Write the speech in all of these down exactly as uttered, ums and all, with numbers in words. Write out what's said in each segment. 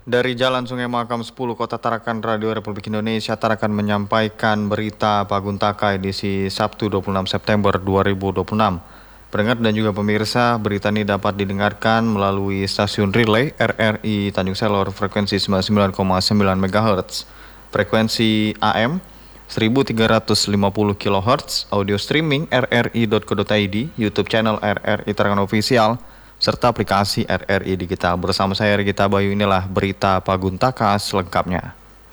Dari Jalan Sungai Mahakam sepuluh Kota Tarakan, Radio Republik Indonesia Tarakan menyampaikan berita Paguntaka edisi Sabtu dua puluh enam September dua ribu dua puluh enam. Pendengar dan juga pemirsa, berita ini dapat didengarkan melalui stasiun relay R R I Tanjung Selor frekuensi sembilan puluh sembilan koma sembilan megahertz, frekuensi A M seribu tiga ratus lima puluh kilohertz, audio streaming r r i dot co dot i d, YouTube channel R R I Tarakan Official, serta aplikasi R R I Digital. Bersama saya Regita Bayu, inilah berita Paguntaka selengkapnya.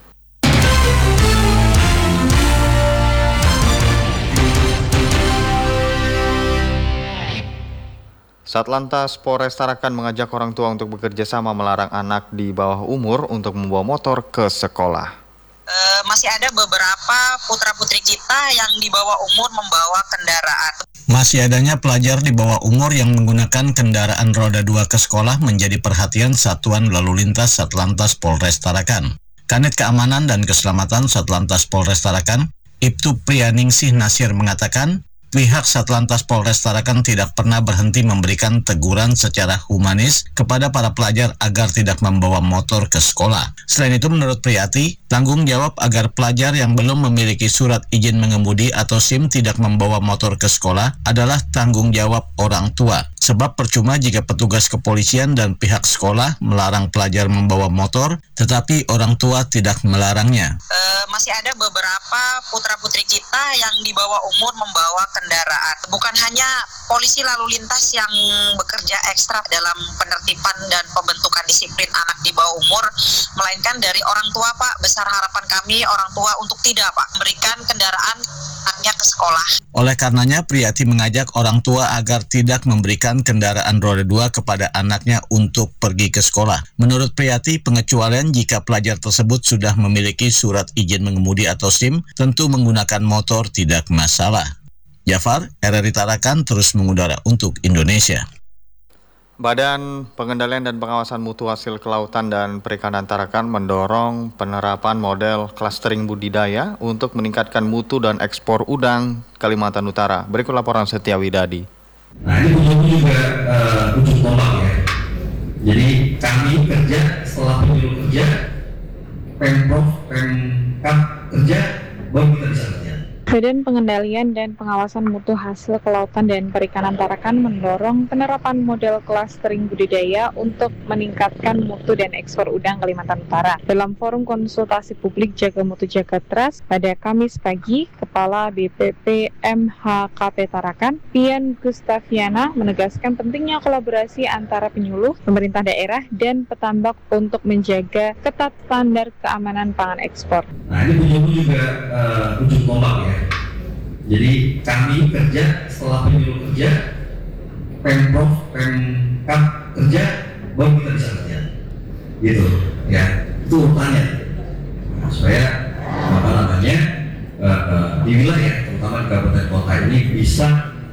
Satlantas Polres Tarakan mengajak orang tua untuk bekerja sama melarang anak di bawah umur untuk membawa motor ke sekolah. E, masih ada beberapa putra-putri kita yang di bawah umur membawa kendaraan. Masih adanya pelajar di bawah umur yang menggunakan kendaraan roda dua ke sekolah menjadi perhatian Satuan Lalu Lintas Satlantas Polres Tarakan. Kanit Keamanan dan Keselamatan Satlantas Polres Tarakan, Ibtu Priyaningsih Nasir mengatakan, pihak Satlantas Polres Tarakan tidak pernah berhenti memberikan teguran secara humanis kepada para pelajar agar tidak membawa motor ke sekolah. Selain itu, menurut Priyati, tanggung jawab agar pelajar yang belum memiliki surat izin mengemudi atau SIM tidak membawa motor ke sekolah adalah tanggung jawab orang tua. Sebab percuma jika petugas kepolisian dan pihak sekolah melarang pelajar membawa motor, tetapi orang tua tidak melarangnya. E, masih ada beberapa putra-putri kita yang di bawah umur membawa kendaraan. Bukan hanya polisi lalu lintas yang bekerja ekstra dalam penertiban dan pembentukan disiplin anak di bawah umur, melainkan dari orang tua, Pak. Besar harapan kami orang tua untuk tidak, Pak, memberikan kendaraan anaknya ke sekolah. Oleh karenanya, Priyati mengajak orang tua agar tidak memberikan kendaraan roda dua kepada anaknya untuk pergi ke sekolah. Menurut Priyati, pengecualian jika pelajar tersebut sudah memiliki surat izin mengemudi atau SIM, tentu menggunakan motor tidak masalah. Jafar, R R I Tarakan terus mengudara untuk Indonesia. Badan Pengendalian dan Pengawasan Mutu Hasil Kelautan dan Perikanan Tarakan mendorong penerapan model clustering budidaya untuk meningkatkan mutu dan ekspor udang Kalimantan Utara. Berikut laporan Setia Widadi. Nah, ini ujung juga uh, ujung tombak ya. Jadi kami kerja setelah penyuluh kerja, Pemprov, Pemkap kerja, baru kita bisa kerja. Badan Pengendalian dan Pengawasan Mutu Hasil Kelautan dan Perikanan Tarakan mendorong penerapan model clustering budidaya untuk meningkatkan mutu dan ekspor udang Kalimantan Utara. Dalam forum konsultasi publik Jaga Mutu Jaga Trust pada Kamis pagi, Kepala B P P M H K P Tarakan, Pian Gustaviana, menegaskan pentingnya kolaborasi antara penyuluh, pemerintah daerah, dan petambak untuk menjaga ketat standar keamanan pangan ekspor. Nah, ini ujung juga uh, ujung tombak ya. Jadi kami kerja setelah penyuluh kerja, Pemprov, Pemkap kerja, baru kita bisa kerja. Gitu, ya. Itu urutannya. Nah, supaya apa namanya uh, uh, di wilayah, terutama di kabupaten kota ini bisa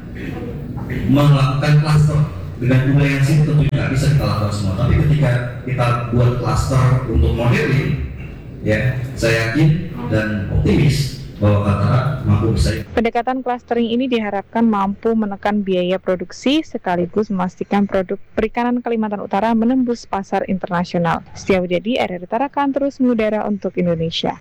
melakukan klaster dengan jumlah yang sih tentu nggak bisa kita lakukan semua. Tapi ketika kita buat klaster untuk modeling, ya, saya yakin dan optimis bahwa Tarakan mampu bisa. Pendekatan clustering ini diharapkan mampu menekan biaya produksi sekaligus memastikan produk perikanan Kalimantan Utara menembus pasar internasional. Setia Widadi, R R I Tarakan terus mengudara untuk Indonesia.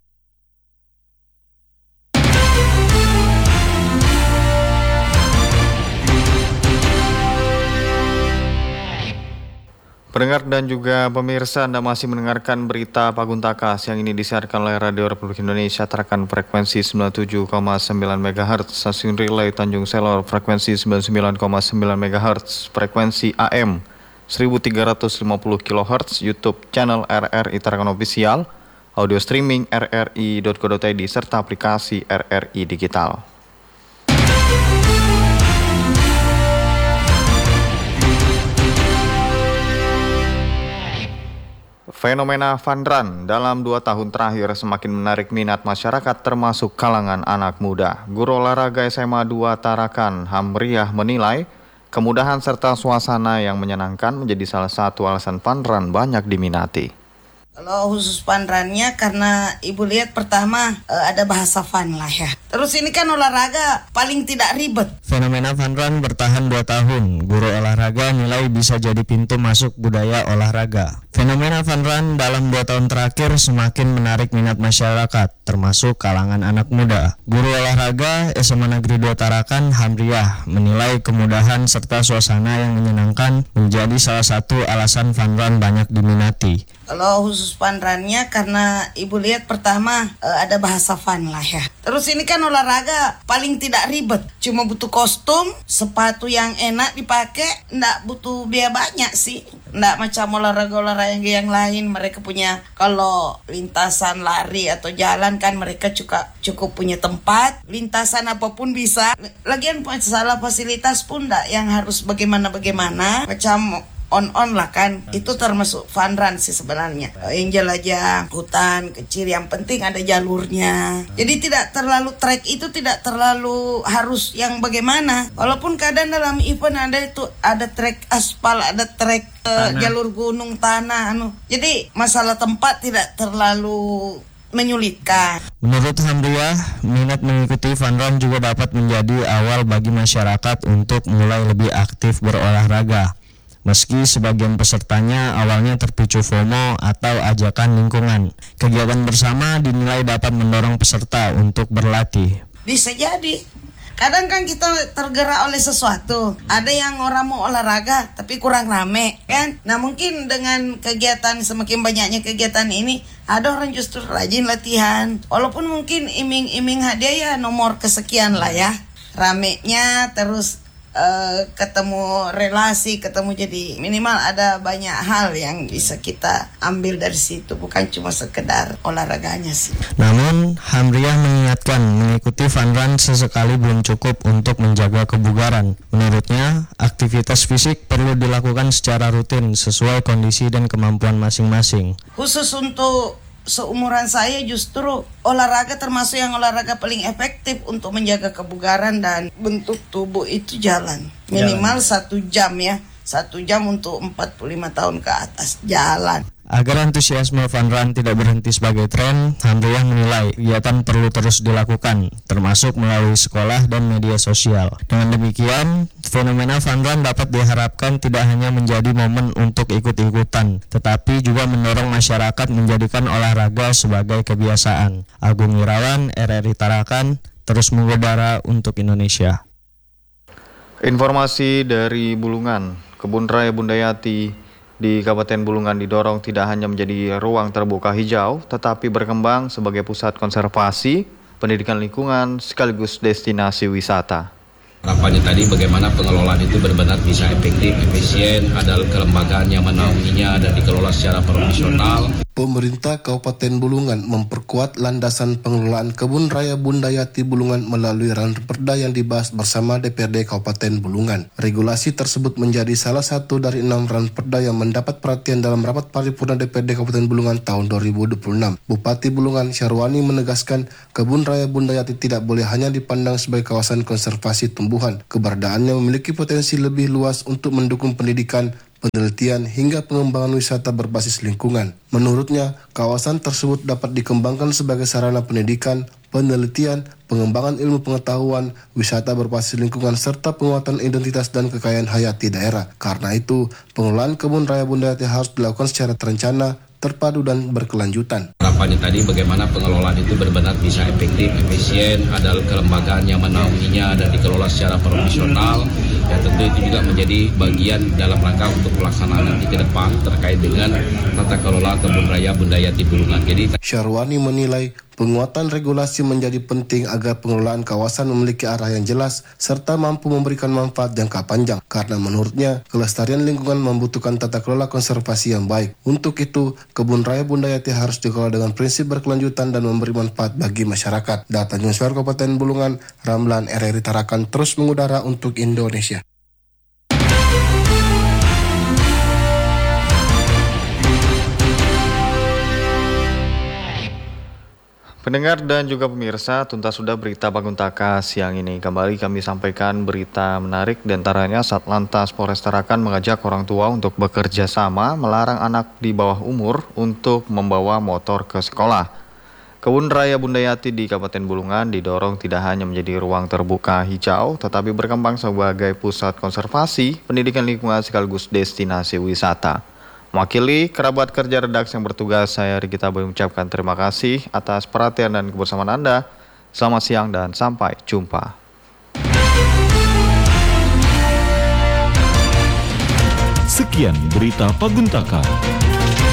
Pendengar dan juga pemirsa, Anda masih mendengarkan berita Paguntaka. Siang ini disiarkan oleh Radio Republik Indonesia Tarakan frekuensi sembilan puluh tujuh koma sembilan megahertz, stasiun relay Tanjung Selor frekuensi sembilan puluh sembilan koma sembilan megahertz, frekuensi A M seribu tiga ratus lima puluh kilohertz, YouTube channel R R I Tarakan Official, audio streaming r r i dot co dot i d, serta aplikasi R R I Digital. Fenomena fun run dalam dua tahun terakhir semakin menarik minat masyarakat termasuk kalangan anak muda. Guru olahraga S M A dua Tarakan, Hamriah, menilai kemudahan serta suasana yang menyenangkan menjadi salah satu alasan fun run banyak diminati. Kalau khusus fun run-nya karena ibu lihat pertama e, ada bahasa fun lah ya. Terus ini kan olahraga paling tidak ribet. Fenomena fun run bertahan dua tahun. Guru olahraga nilai bisa jadi pintu masuk budaya olahraga. Fenomena fun run dalam dua tahun terakhir semakin menarik minat masyarakat, termasuk kalangan anak muda. Guru olahraga S M A Negeri dua Tarakan, Hamriah, menilai kemudahan serta suasana yang menyenangkan menjadi salah satu alasan fun run banyak diminati. Kalau khusus fun run-nya karena ibu lihat pertama e, ada bahasa fun lah ya. Terus ini kan olahraga paling tidak ribet, cuma butuh kostum, sepatu yang enak dipakai, nggak butuh biaya banyak sih. Nggak macam olahraga-olahraga yang lain, mereka punya kalau lintasan lari atau jalan kan mereka juga cukup punya tempat, lintasan apapun bisa. Lagian masalah fasilitas pun nggak yang harus bagaimana-bagaimana, macam on-on lah kan, itu termasuk fun run sih sebenarnya. Yang jelajah hutan kecil, yang penting ada jalurnya. Jadi tidak terlalu trek itu tidak terlalu harus yang bagaimana. Walaupun kadang dalam event ada itu ada trek aspal, ada trek uh, jalur gunung tanah, anu. Jadi masalah tempat tidak terlalu menyulitkan. Menurut Hamriah, minat mengikuti fun run juga dapat menjadi awal bagi masyarakat untuk mulai lebih aktif berolahraga. Meski sebagian pesertanya awalnya terpicu FOMO atau ajakan lingkungan, kegiatan bersama dinilai dapat mendorong peserta untuk berlatih. Bisa jadi. Kadang kan kita tergerak oleh sesuatu. Ada yang orang mau olahraga tapi kurang rame kan. Nah mungkin dengan kegiatan, semakin banyaknya kegiatan ini, ada orang justru rajin latihan. Walaupun mungkin iming-iming hadiah ya nomor kesekian lah ya. Ramenya terus Uh, ketemu relasi, ketemu, jadi minimal ada banyak hal yang bisa kita ambil dari situ, bukan cuma sekedar olahraganya sih. Namun Hamriah mengingatkan mengikuti fun run sesekali belum cukup untuk menjaga kebugaran. Menurutnya aktivitas fisik perlu dilakukan secara rutin sesuai kondisi dan kemampuan masing-masing. Khusus untuk seumuran saya justru olahraga termasuk yang olahraga paling efektif untuk menjaga kebugaran dan bentuk tubuh itu jalan. Minimal satu jam ya, satu jam untuk empat puluh lima tahun ke atas jalan. Agar antusiasme fun run tidak berhenti sebagai tren, Hamriah menilai kegiatan perlu terus dilakukan, termasuk melalui sekolah dan media sosial. Dengan demikian, fenomena fun run dapat diharapkan tidak hanya menjadi momen untuk ikut-ikutan, tetapi juga mendorong masyarakat menjadikan olahraga sebagai kebiasaan. Agung Wirawan, R R I Tarakan, terus mengudara untuk Indonesia. Informasi dari Bulungan, Kebun Raya Bundayati di Kabupaten Bulungan didorong tidak hanya menjadi ruang terbuka hijau, tetapi berkembang sebagai pusat konservasi, pendidikan lingkungan, sekaligus destinasi wisata. Harapannya tadi bagaimana pengelolaan itu benar-benar bisa efektif, efisien, ada kelembagaan yang menaunginya dan dikelola secara profesional. Pemerintah Kabupaten Bulungan memperkuat landasan pengelolaan Kebun Raya Bundayati Bulungan melalui ranperda yang dibahas bersama D P R D Kabupaten Bulungan. Regulasi tersebut menjadi salah satu dari enam ranperda yang mendapat perhatian dalam rapat paripurna D P R D Kabupaten Bulungan tahun dua ribu dua puluh enam. Bupati Bulungan Syarwani menegaskan Kebun Raya Bundayati tidak boleh hanya dipandang sebagai kawasan konservasi tumbuhan. Keberadaannya memiliki potensi lebih luas untuk mendukung pendidikan, penelitian hingga pengembangan wisata berbasis lingkungan. Menurutnya, kawasan tersebut dapat dikembangkan sebagai sarana pendidikan, penelitian, pengembangan ilmu pengetahuan, wisata berbasis lingkungan, serta penguatan identitas dan kekayaan hayati daerah. Karena itu, pengelolaan Kebun Raya Bundayati harus dilakukan secara terencana, terpadu dan berkelanjutan. Harapannya tadi bagaimana pengelolaan itu benar-benar bisa efektif, efisien, ada kelembagaan yang menaunginya dan dikelola secara profesional. Ya tentu itu juga menjadi bagian dalam rangka untuk pelaksanaan nanti ke depan terkait dengan tata kelola Kebun Raya Bundayati Bulungan. Jadi Syarwani menilai penguatan regulasi menjadi penting agar pengelolaan kawasan memiliki arah yang jelas serta mampu memberikan manfaat jangka panjang. Karena menurutnya, kelestarian lingkungan membutuhkan tata kelola konservasi yang baik. Untuk itu, Kebun Raya Bundayati harus dikelola dengan prinsip berkelanjutan dan memberi manfaat bagi masyarakat. Data Newswire Kabupaten Bulungan, Ramlan, R R I Tarakan terus mengudara untuk Indonesia. Pendengar dan juga pemirsa, tuntas sudah berita Baguntaka siang ini. Kembali kami sampaikan berita menarik, diantaranya Satlantas Polres Tarakan mengajak orang tua untuk bekerja sama melarang anak di bawah umur untuk membawa motor ke sekolah. Kebun Raya Bundayati di Kabupaten Bulungan didorong tidak hanya menjadi ruang terbuka hijau, tetapi berkembang sebagai pusat konservasi, pendidikan lingkungan sekaligus destinasi wisata. Mewakili kerabat kerja redaksi yang bertugas, saya Riki Taboy mengucapkan terima kasih atas perhatian dan kebersamaan Anda. Selamat siang dan sampai jumpa. Sekian berita Paguntaka.